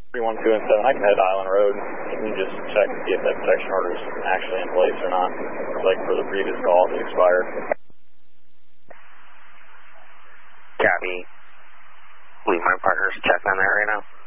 312 and 7, I can head Island Road. You can just check and see if that protection order is actually in place or not. Like for the previous call, it expired. Copy. Leave my partner's checking on that right now.